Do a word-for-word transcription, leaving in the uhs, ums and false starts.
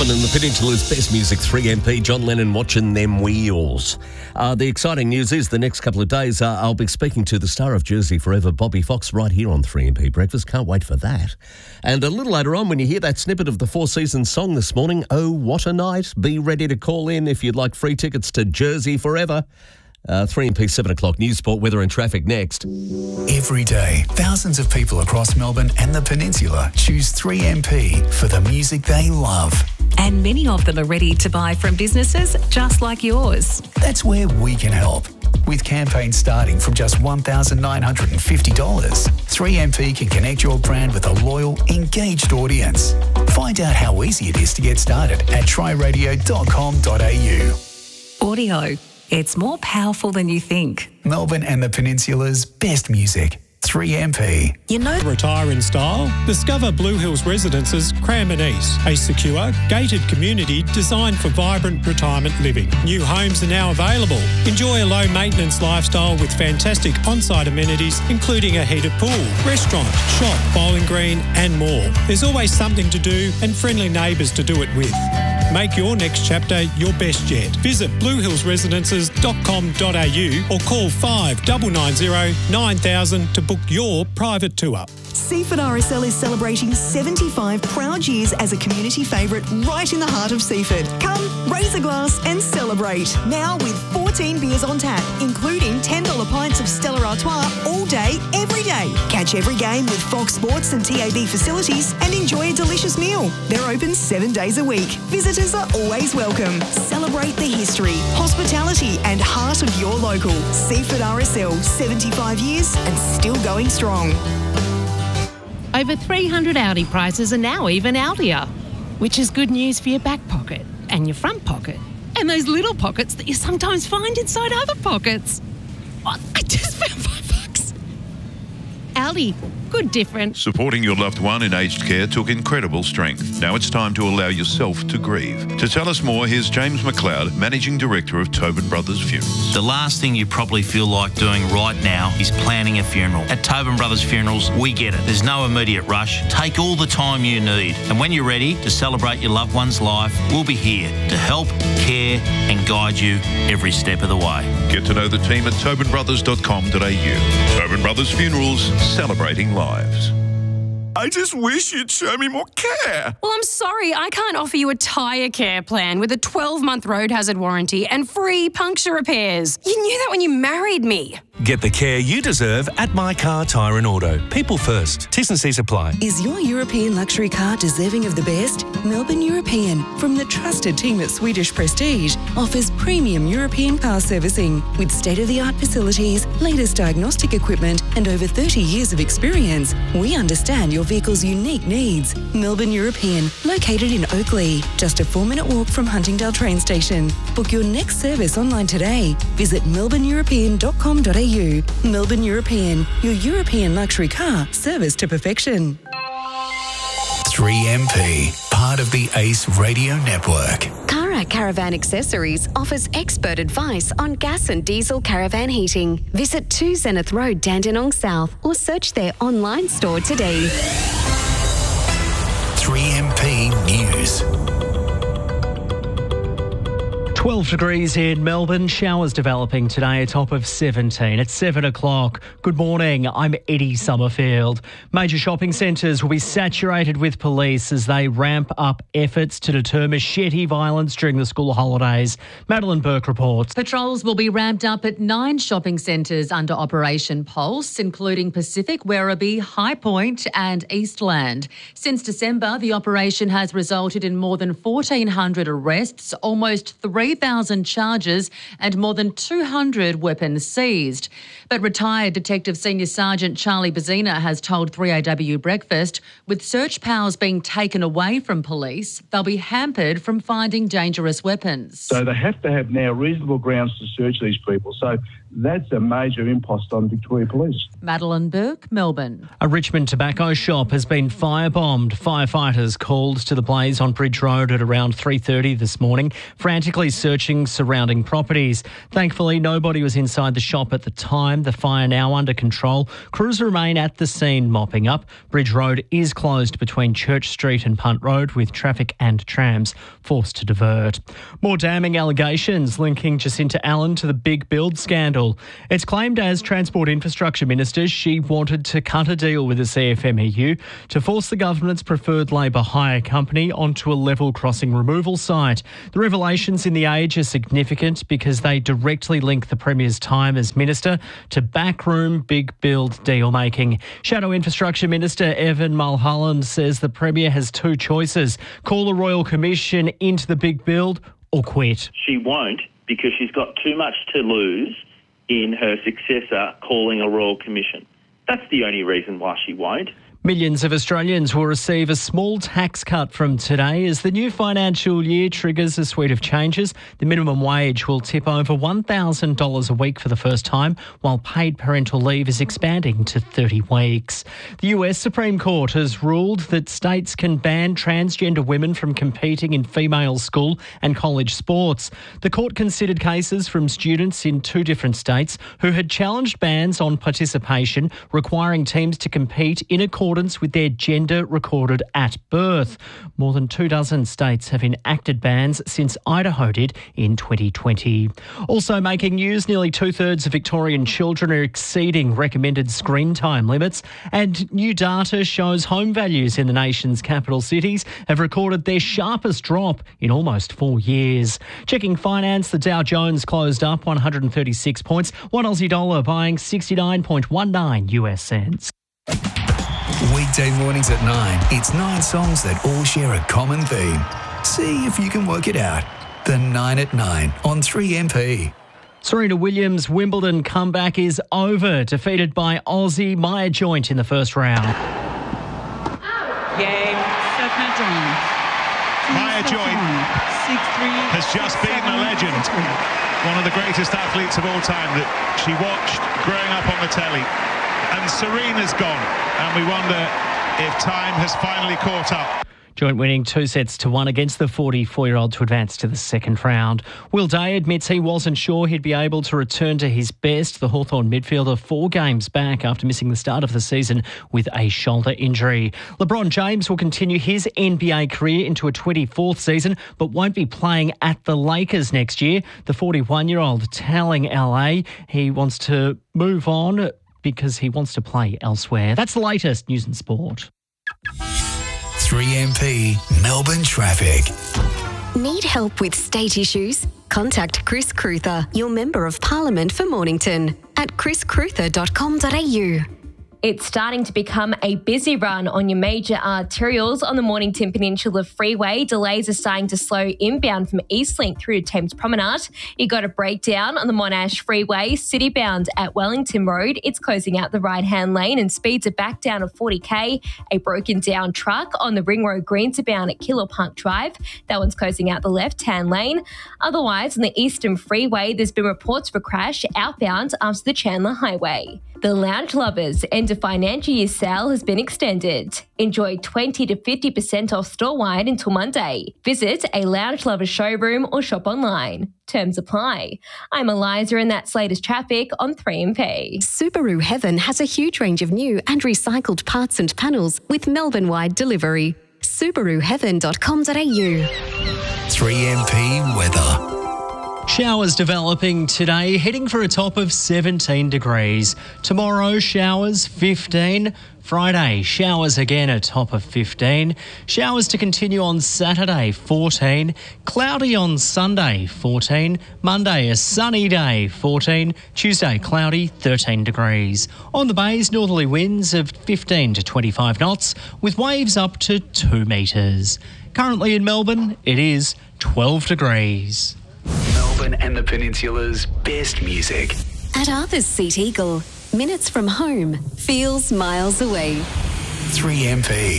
Melbourne and the Peninsula's best music, three M P, John Lennon, Watching Them Wheels. Uh, the exciting news is the next couple of days uh, I'll be speaking to the star of Jersey Forever, Bobby Fox, right here on three M P Breakfast. Can't wait for that. And a little later on, when you hear that snippet of the Four Seasons song this morning, Oh, What a Night, be ready to call in if you'd like free tickets to Jersey Forever. Uh, three M P, seven o'clock News Sport, weather and traffic next. Every day, thousands of people across Melbourne and the Peninsula choose three M P for the music they love. And many of them are ready to buy from businesses just like yours. That's where we can help. With campaigns starting from just one thousand nine hundred fifty dollars, three M P can connect your brand with a loyal, engaged audience. Find out how easy it is to get started at try radio dot com dot a u. Audio. It's more powerful than you think. Melbourne and the Peninsula's best music. three M P. You know, retire in style? Discover Blue Hills Residences Cranbourne East, a secure, gated community designed for vibrant retirement living. New homes are now available. Enjoy a low-maintenance lifestyle with fantastic on-site amenities, including a heated pool, restaurant, shop, bowling green and more. There's always something to do and friendly neighbours to do it with. Make your next chapter your best yet. Visit blue hills residences dot com dot a u or call five nine nine zero nine thousand to book your private tour. Seaford R S L is celebrating seventy-five proud years as a community favourite right in the heart of Seaford. Come, raise a glass and celebrate. Now with fourteen beers on tap, including ten dollars pints of Stella Artois all day, every day. Catch every game with Fox Sports and T A B facilities and enjoy a delicious meal. They're open seven days a week. Visitors are always welcome. Celebrate the history, hospitality and heart of your local. Seaford R S L, seventy-five years and still going strong. Over three hundred Audi prices are now even Audier, which is good news for your back pocket and your front pocket and those little pockets that you sometimes find inside other pockets. Oh, I just found five bucks. Audi, good different. Supporting your loved one in aged care took incredible strength. Now it's time to allow yourself to grieve. To tell us more, here's James McLeod, Managing Director of Tobin Brothers Funerals. The last thing you probably feel like doing right now is planning a funeral. At Tobin Brothers Funerals, we get it. There's no immediate rush. Take all the time you need. And when you're ready to celebrate your loved one's life, we'll be here to help, care and guide you every step of the way. Get to know the team at tobin brothers dot com dot a u. Tobin Brothers Funerals, celebrating lives. I just wish you'd show me more care. Well, I'm sorry, I can't offer you a tyre care plan with a twelve-month road hazard warranty and free puncture repairs. You knew that when you married me. Get the care you deserve at My Car Tyre and Auto. People first. T's and C's apply. Is your European luxury car deserving of the best? Melbourne European, from the trusted team at Swedish Prestige, offers premium European car servicing with state-of-the-art facilities, latest diagnostic equipment and over thirty years of experience. We understand your vehicle's unique needs. Melbourne European, located in Oakley, just a four-minute walk from Huntingdale train station. Book your next service online today. Visit melbourne european dot com dot a u. Melbourne European, your European luxury car service to perfection. three M P, part of the Ace Radio Network. Cara Caravan Accessories offers expert advice on gas and diesel caravan heating. Visit two Zenith Road, Dandenong South or search their online store today. three M P News. twelve degrees here in Melbourne. Showers developing today, a top of seventeen. It's seven o'clock. Good morning. I'm Eddie Summerfield. Major shopping centres will be saturated with police as they ramp up efforts to deter machete violence during the school holidays. Madeline Burke reports. Patrols will be ramped up at nine shopping centres under Operation Pulse, including Pacific, Werribee, High Point and Eastland. Since December, the operation has resulted in more than fourteen hundred arrests, almost three thousand charges and more than two hundred weapons seized. But retired Detective Senior Sergeant Charlie Bazina has told three A W Breakfast, with search powers being taken away from police, they'll be hampered from finding dangerous weapons. So they have to have now reasonable grounds to search these people. So that's a major impost on Victoria Police. Madeline Burke, Melbourne. A Richmond tobacco shop has been firebombed. Firefighters called to the blaze on Bridge Road at around three thirty this morning, frantically searching surrounding properties. Thankfully, nobody was inside the shop at the time. The fire now under control. Crews remain at the scene mopping up. Bridge Road is closed between Church Street and Punt Road, with traffic and trams forced to divert. More damning allegations linking Jacinta Allen to the Big Build scandal. It's claimed as Transport Infrastructure Minister she wanted to cut a deal with the C F M E U to force the government's preferred Labor hire company onto a level crossing removal site. The revelations in The Age are significant because they directly link the Premier's time as Minister to backroom Big Build deal-making. Shadow Infrastructure Minister Evan Mulholland says the Premier has two choices: call a Royal Commission into the Big Build or quit. She won't, because she's got too much to lose in her successor calling a Royal Commission. That's the only reason why she won't. Millions of Australians will receive a small tax cut from today as the new financial year triggers a suite of changes. The minimum wage will tip over one thousand dollars a week for the first time, while paid parental leave is expanding to thirty weeks. The U S Supreme Court has ruled that states can ban transgender women from competing in female school and college sports. The court considered cases from students in two different states who had challenged bans on participation, requiring teams to compete in accordance with their gender recorded at birth. More than two dozen states have enacted bans since Idaho did in twenty twenty. Also making news, nearly two-thirds of Victorian children are exceeding recommended screen time limits, and new data shows home values in the nation's capital cities have recorded their sharpest drop in almost four years. Checking finance, the Dow Jones closed up one hundred thirty-six points, one Aussie dollar buying sixty-nine point one nine U S cents. Weekday mornings at nine, it's nine songs that all share a common theme. See if you can work it out. The nine at nine on three M P. Serena Williams' Wimbledon comeback is over, defeated by Aussie Maya Joint in the first round. Game, second round. Maya Joint has just beaten a legend, one of the greatest athletes of all time that she watched growing up on the telly. And Serena's gone, and we wonder if time has finally caught up. Joint winning two sets to one against the forty-four-year-old to advance to the second round. Will Day admits he wasn't sure he'd be able to return to his best. The Hawthorn midfielder four games back after missing the start of the season with a shoulder injury. LeBron James will continue his N B A career into a twenty-fourth season, but won't be playing at the Lakers next year. The forty-one-year-old telling L A he wants to move on because he wants to play elsewhere. That's the latest news and sport. three M P Melbourne traffic. Need help with state issues? Contact Chris Cruther, your Member of Parliament for Mornington, at chris cruther dot com dot a u. It's starting to become a busy run on your major arterials on the Mornington Peninsula Freeway. Delays are starting to slow inbound from Eastlink through to Thames Promenade. You got a breakdown on the Monash Freeway, citybound at Wellington Road. It's closing out the right-hand lane and speeds are back down to forty k. A broken down truck on the Ring Road Greensabound at Killapunk Drive. That one's closing out the left-hand lane. Otherwise, on the Eastern Freeway, there's been reports of a crash outbound after the Chandler Highway. The Lounge Lovers end of financial year sale has been extended. Enjoy twenty to fifty percent off store-wide until Monday. Visit a Lounge Lovers showroom or shop online. Terms apply. I'm Eliza and that's latest traffic on three M P. Subaru Heaven has a huge range of new and recycled parts and panels with Melbourne-wide delivery. subaru heaven dot com dot a u. three M P weather. Showers developing today, heading for a top of seventeen degrees. Tomorrow, showers fifteen. Friday, showers again, a top of fifteen. Showers to continue on Saturday, fourteen. Cloudy on Sunday, fourteen. Monday, a sunny day, fourteen. Tuesday, cloudy, thirteen degrees. On the bays, northerly winds of fifteen to twenty-five knots, with waves up to two metres. Currently in Melbourne, it is twelve degrees. Melbourne and the Peninsula's best music. At Arthur's Seat Eagle, minutes from home feels miles away. three M P.